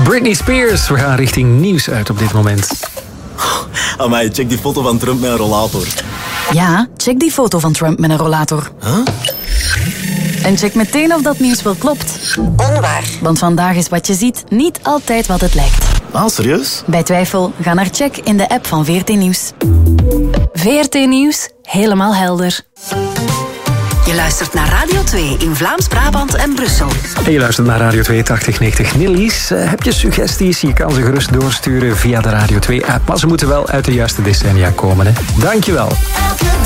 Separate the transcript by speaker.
Speaker 1: Britney Spears, we gaan richting nieuws uit op dit moment.
Speaker 2: Amai, check die foto van Trump met een rollator.
Speaker 3: Ja, check die foto van Trump met een rollator.
Speaker 2: Huh?
Speaker 3: En check meteen of dat nieuws wel klopt.
Speaker 4: Onwaar.
Speaker 3: Want vandaag is wat je ziet niet altijd wat het lijkt.
Speaker 2: Ah, serieus?
Speaker 3: Bij twijfel, ga naar check in de app van VRT Nieuws. VRT Nieuws, helemaal helder.
Speaker 4: Je luistert naar Radio 2 in Vlaams-Brabant en Brussel.
Speaker 1: En je luistert naar Radio 2 8090 Nillies. Heb je suggesties? Je kan ze gerust doorsturen via de Radio 2 app. Maar ze moeten wel uit de juiste decennia komen. Hè? Dankjewel.
Speaker 5: Elke